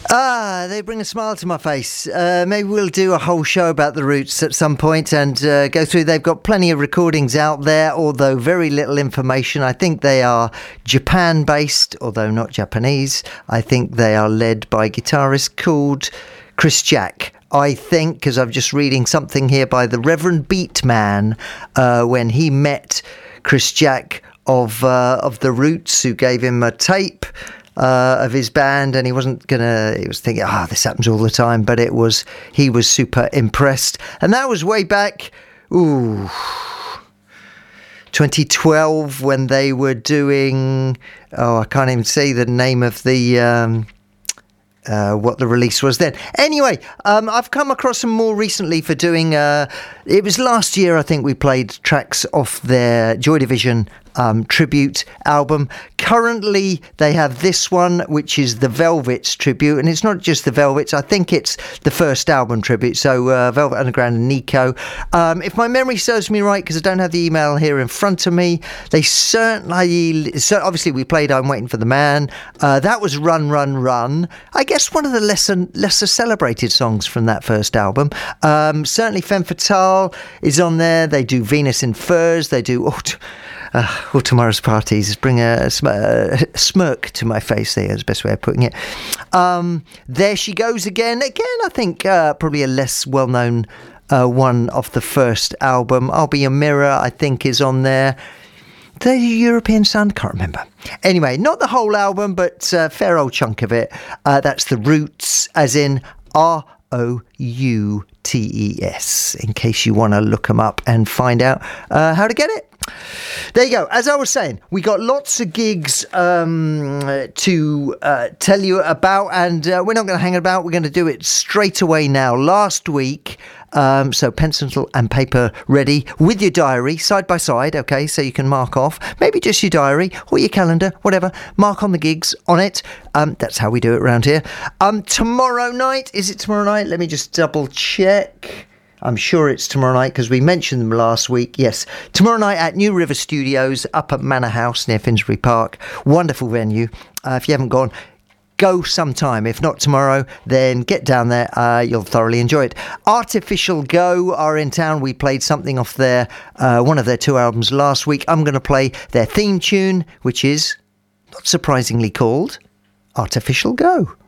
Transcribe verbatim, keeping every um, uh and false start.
Ah, they bring a smile to my face. Uh, maybe we'll do a whole show about the Roots at some point and uh, go through. They've got plenty of recordings out there, although very little information. I think they are Japan-based, although not Japanese. I think they are led by a guitarist called Chris Jack. I think, because I'm just reading something here by the Reverend Beatman, uh, when he met Chris Jack of uh, of the Roots, who gave him a tape Uh, of his band, and he wasn't gonna he was thinking, ah oh, this happens all the time, but it was he was super impressed. And that was way back ooh twenty twelve, when they were doing oh I can't even say the name of the um Uh, what the release was then. Anyway, um, I've come across them more recently for doing, uh, it was last year I think we played tracks off their Joy Division um, tribute album. Currently they have this one, which is the Velvets tribute, and it's not just the Velvets, I think it's the first album tribute, so uh, Velvet Underground and Nico. Um, if my memory serves me right, because I don't have the email here in front of me, they certainly, so obviously we played I'm Waiting for the Man, uh, that was Run Run Run, I guess one of the lesser, lesser celebrated songs from that first album. Um, certainly Femme Fatale is on there, they do Venus in Furs, they do oh, t- uh, all Tomorrow's Parties, bring a, a, sm- a smirk to my face there, is the best way of putting it. Um, There She Goes Again, again I think uh, probably a less well-known uh, one off the first album. I'll Be Your Mirror I think is on there. The European Sound, can't remember. Anyway, not the whole album, but a fair old chunk of it. Uh, that's the Roots, as in R O U T E S, in case you want to look them up and find out uh, how to get it. There you go. As I was saying, we got lots of gigs um, to uh, tell you about, and uh, we're not going to hang about. We're going to do it straight away now. Last week, um, so pencil and paper ready with your diary side by side, okay, so you can mark off, maybe just your diary or your calendar, whatever, mark on the gigs on it. Um, that's how we do it around here. Um, tomorrow night, is it tomorrow night? Let me just double check. I'm sure it's tomorrow night because we mentioned them last week. Yes, tomorrow night at New River Studios up at Manor House near Finsbury Park. Wonderful venue. Uh, if you haven't gone, go sometime. If not tomorrow, then get down there. Uh, you'll thoroughly enjoy it. Artificial Go are in town. We played something off their uh, one of their two albums last week. I'm going to play their theme tune, which is not surprisingly called Artificial Go.